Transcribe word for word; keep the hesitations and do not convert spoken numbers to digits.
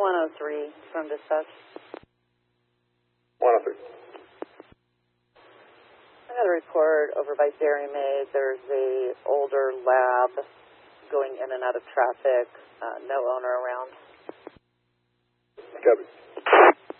one oh three from dispatch. one oh three. I got a report over by Dairy Maid. There's a older lab going in and out of traffic. Uh, no owner around. Copy.